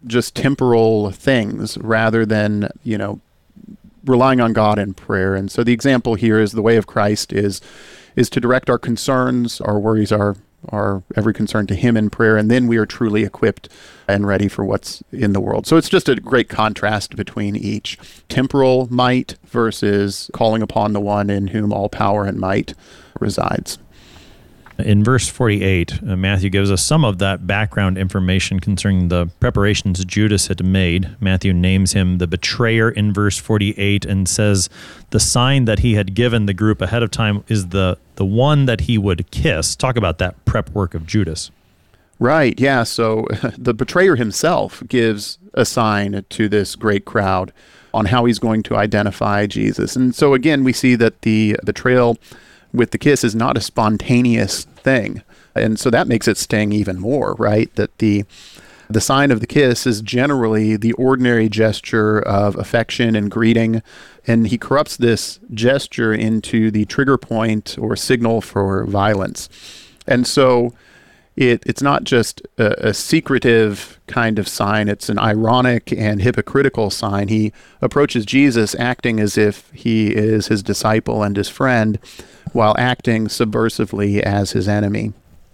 just temporal things rather than, relying on God in prayer. And so the example here is the way of Christ is to direct our concerns, our worries, our every concern to him in prayer, and then we are truly equipped and ready for what's in the world. So it's just a great contrast between each. Temporal might versus calling upon the one in whom all power and might resides. In verse 48, Matthew gives us some of that background information concerning the preparations Judas had made. Matthew names him the betrayer in verse 48 and says the sign that he had given the group ahead of time is the one that he would kiss. Talk about that prep work of Judas. Right, yeah. So the betrayer himself gives a sign to this great crowd on how he's going to identify Jesus. And so again, we see that the betrayal with the kiss is not a spontaneous thing. And so that makes it sting even more, right? That the sign of the kiss is generally the ordinary gesture of affection and greeting, and he corrupts this gesture into the trigger point or signal for violence. And so it's not just a secretive kind of sign, it's an ironic and hypocritical sign. He approaches Jesus acting as if he is his disciple and his friend, while acting subversively as his enemy.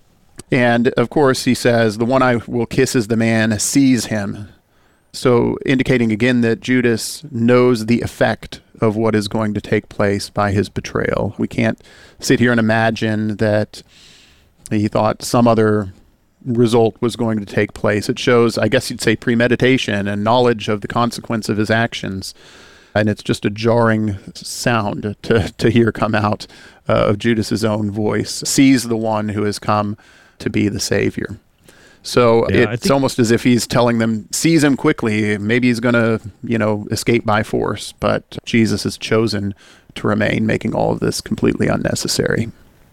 And of course, he says, the one I will kiss is the man, seize him. So indicating again that Judas knows the effect of what is going to take place by his betrayal. We can't sit here and imagine that he thought some other result was going to take place. It shows, I guess you'd say, premeditation and knowledge of the consequence of his actions. And it's just a jarring sound to hear come out of Judas's own voice. Seize the one who has come to be the Savior. So it's almost as if he's telling them, seize him quickly. Maybe he's going to, escape by force. But Jesus has chosen to remain, making all of this completely unnecessary.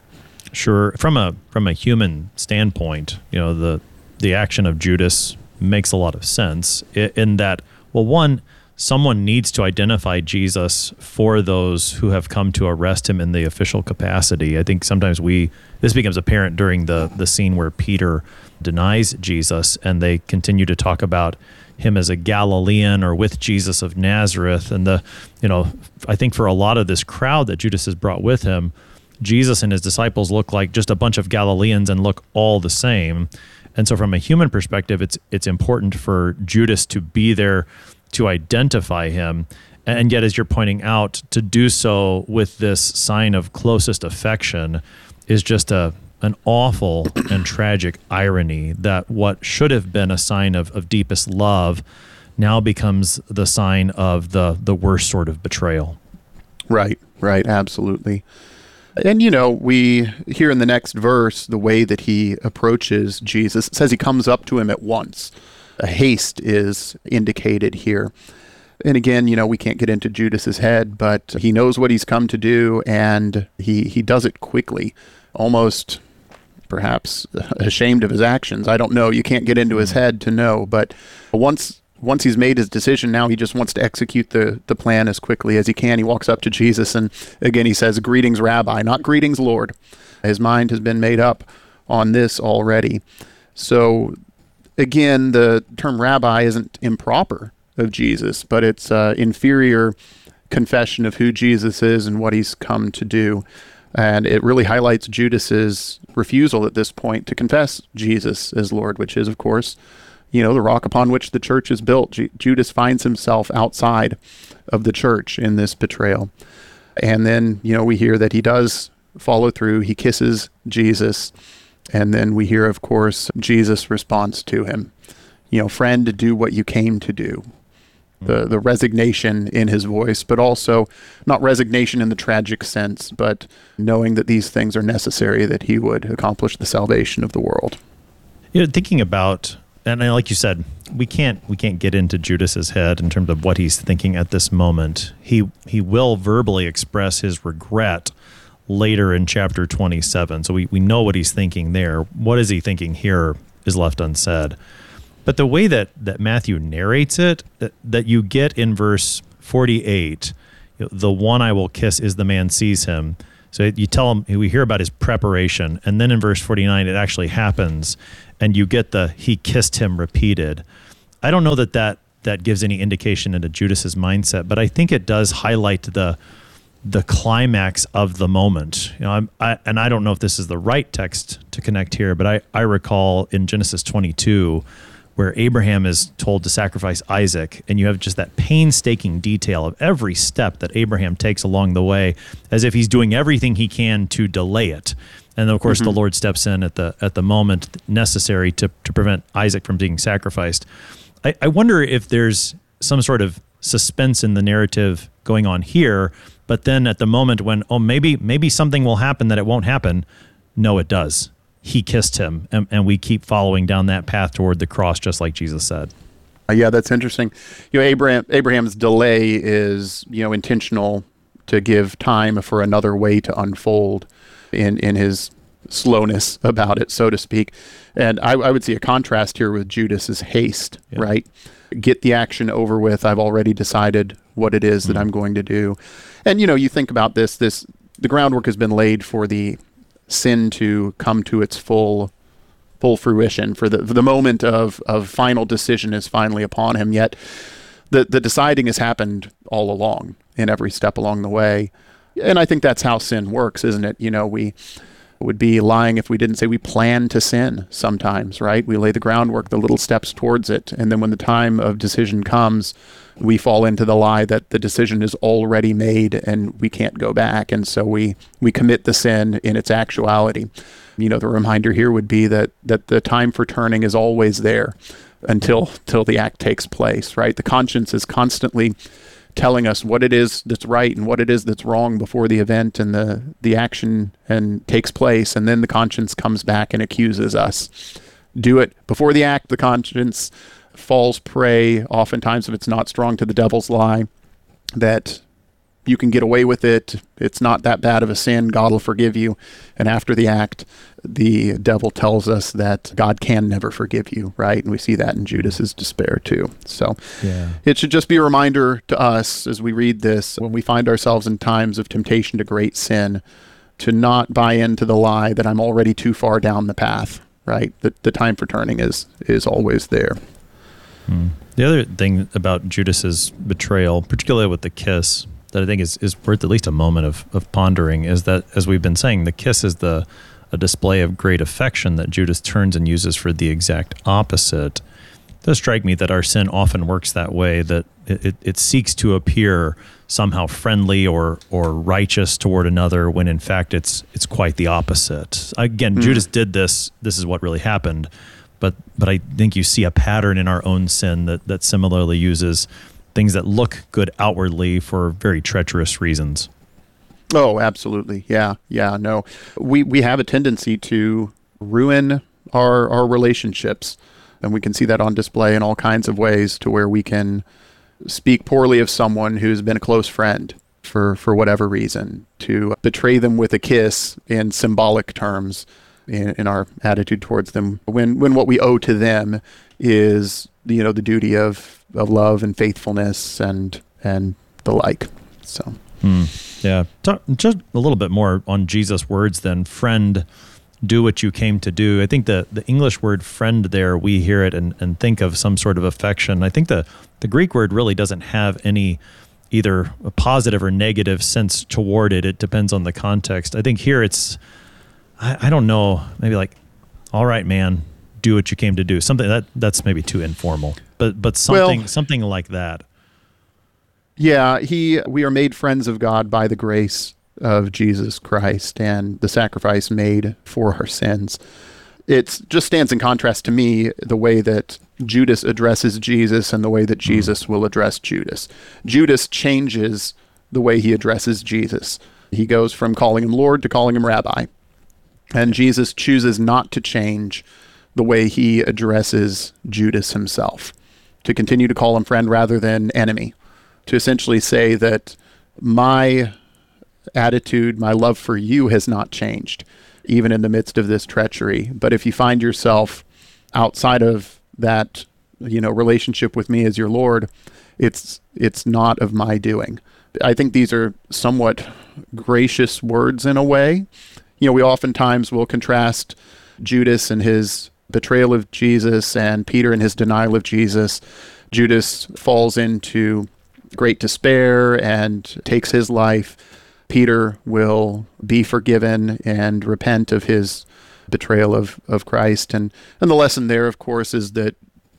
Sure. From a human standpoint, the action of Judas makes a lot of sense in that, well, one, someone needs to identify Jesus for those who have come to arrest him in the official capacity. I think sometimes this becomes apparent during the scene where Peter denies Jesus and they continue to talk about him as a Galilean or with Jesus of Nazareth. And I think for a lot of this crowd that Judas has brought with him, Jesus and his disciples look like just a bunch of Galileans and look all the same. And so from a human perspective, it's important for Judas to be there to identify him. And yet, as you're pointing out, to do so with this sign of closest affection is just an awful and tragic irony that what should have been a sign of deepest love now becomes the sign of the worst sort of betrayal. Right, absolutely. And, we hear in the next verse the way that he approaches Jesus. It says he comes up to him at once. A haste is indicated here. And again, we can't get into Judas's head, but he knows what he's come to do, and he does it quickly, almost perhaps ashamed of his actions. I don't know. You can't get into his head to know. But once he's made his decision, now he just wants to execute the plan as quickly as he can. He walks up to Jesus, and again, he says, "Greetings, Rabbi," not "Greetings, Lord." His mind has been made up on this already. So again, the term rabbi isn't improper of Jesus, but it's inferior confession of who Jesus is and what he's come to do. And it really highlights Judas's refusal at this point to confess Jesus as Lord, which is, of course, the rock upon which the church is built. Judas finds himself outside of the church in this betrayal. And then, we hear that he does follow through. He kisses Jesus. And then we hear, of course, Jesus' response to him. Friend, do what you came to do. The resignation in his voice, but also not resignation in the tragic sense, but knowing that these things are necessary, that he would accomplish the salvation of the world. Thinking about, and like you said, we can't get into Judas's head in terms of what he's thinking at this moment. He will verbally express his regret later in chapter 27. So we know what he's thinking there. What is he thinking here is left unsaid. But the way that Matthew narrates it, that you get in verse 48, the one I will kiss is the man, seize him. So you tell him, we hear about his preparation. And then in verse 49, it actually happens. And you get the he kissed him repeated. I don't know that gives any indication into Judas's mindset, but I think it does highlight the climax of the moment. And I don't know if this is the right text to connect here, but I recall in Genesis 22 where Abraham is told to sacrifice Isaac, and you have just that painstaking detail of every step that Abraham takes along the way, as if he's doing everything he can to delay it. And then, of course, the Lord steps in at the moment necessary to prevent Isaac from being sacrificed. I wonder if there's some sort of suspense in the narrative going on here, but then at the moment when, maybe something will happen that it won't happen, no, it does. He kissed him, and we keep following down that path toward the cross, just like Jesus said. Yeah, that's interesting. Abraham's delay is, intentional to give time for another way to unfold in his slowness about it, so to speak. And I would see a contrast here with Judas's haste, right? Get the action over with. I've already decided what it is that I'm going to do. And, you think about this, the groundwork has been laid for the sin to come to its full fruition, for the moment of final decision is finally upon him. Yet the deciding has happened all along, in every step along the way. And I think that's how sin works, isn't it? We would be lying if we didn't say we plan to sin sometimes, right? We lay the groundwork, the little steps towards it. And then when the time of decision comes, we fall into the lie that the decision is already made and we can't go back. And so we commit the sin in its actuality. The reminder here would be that the time for turning is always there until the act takes place, right? The conscience is constantly telling us what it is that's right and what it is that's wrong before the event and the action and takes place. And then the conscience comes back and accuses us. Do it before the act. The conscience falls prey, oftentimes, if it's not strong, to the devil's lie that you can get away with it. It's not that bad of a sin. God will forgive you. And after the act, the devil tells us that God can never forgive you, right? And we see that in Judas's despair too. So It should just be a reminder to us as we read this, when we find ourselves in times of temptation to great sin, to not buy into the lie that I'm already too far down the path, right? The time for turning is always there. The other thing about Judas's betrayal, particularly with the kiss, that I think is worth at least a moment of pondering, is that, as we've been saying, the kiss is a display of great affection that Judas turns and uses for the exact opposite. It does strike me that our sin often works that way, that it seeks to appear somehow friendly or righteous toward another, when in fact it's quite the opposite. Again, Judas did this. This is what really happened. But I think you see a pattern in our own sin that similarly uses things that look good outwardly for very treacherous reasons. Oh, absolutely. Yeah. No, we have a tendency to ruin our relationships, and we can see that on display in all kinds of ways, to where we can speak poorly of someone who's been a close friend for whatever reason, to betray them with a kiss in symbolic terms in our attitude towards them, when what we owe to them is the duty of love and faithfulness and the like. So yeah, just a little bit more on Jesus' words then. Friend, do what you came to do. I think the English word friend there, we hear it and think of some sort of affection. I think the Greek word really doesn't have any either a positive or negative sense toward it. It depends on the context. I think here it's, I don't know, maybe like, all right, man, do what you came to do. Something that's maybe too informal, but something like that. Yeah, we are made friends of God by the grace of Jesus Christ and the sacrifice made for our sins. It just stands in contrast to me, the way that Judas addresses Jesus and the way that Jesus will address Judas. Judas changes the way he addresses Jesus. He goes from calling him Lord to calling him Rabbi. And Jesus chooses not to change the way he addresses Judas himself, to continue to call him friend rather than enemy, to essentially say that my attitude, my love for you has not changed, even in the midst of this treachery. But if you find yourself outside of that, relationship with me as your Lord, it's not of my doing. I think these are somewhat gracious words in a way. We oftentimes will contrast Judas and his betrayal of Jesus and Peter and his denial of Jesus, Judas falls into great despair and takes his life. Peter will be forgiven and repent of his betrayal of Christ. And the lesson there, of course, is that,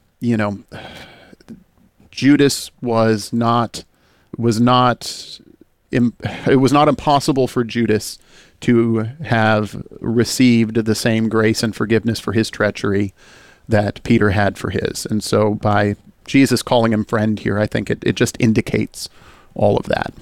Judas it was not impossible for Judas to have received the same grace and forgiveness for his treachery that Peter had for his. And so by Jesus calling him friend here, I think it just indicates all of that.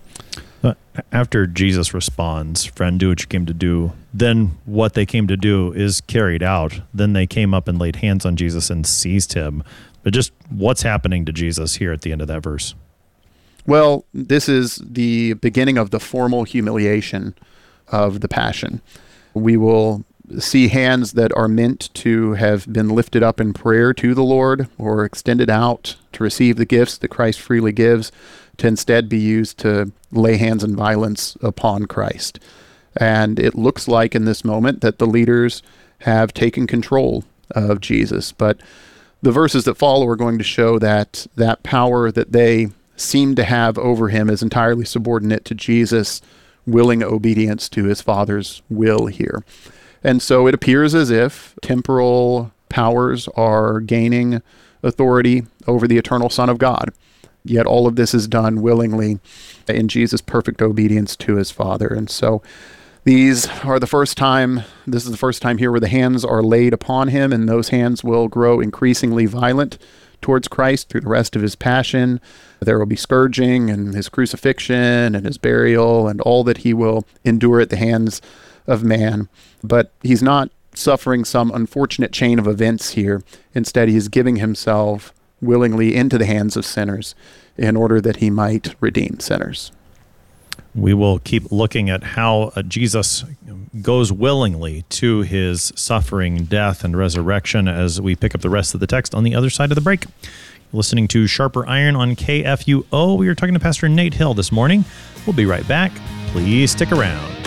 After Jesus responds, friend, do what you came to do, then what they came to do is carried out. Then they came up and laid hands on Jesus and seized him. But just what's happening to Jesus here at the end of that verse? Well, this is the beginning of the formal humiliation of the Passion. We will see hands that are meant to have been lifted up in prayer to the Lord or extended out to receive the gifts that Christ freely gives, to instead be used to lay hands in violence upon Christ. And it looks like in this moment that the leaders have taken control of Jesus. But the verses that follow are going to show that that power that they seem to have over him is entirely subordinate to Jesus' willing obedience to his Father's will here. And so it appears as if temporal powers are gaining authority over the eternal Son of God. Yet all of this is done willingly in Jesus' perfect obedience to his Father. And so this is the first time here where the hands are laid upon him, and those hands will grow increasingly violent towards Christ through the rest of his passion. There will be scourging and his crucifixion and his burial and all that he will endure at the hands of man. But he's not suffering some unfortunate chain of events here. Instead, he is giving himself willingly into the hands of sinners in order that he might redeem sinners. We will keep looking at how Jesus goes willingly to his suffering, death, and resurrection as we pick up the rest of the text on the other side of the break. Listening to Sharper Iron on KFUO. We are talking to Pastor Nate Hill this morning. We'll be right back. Please stick around.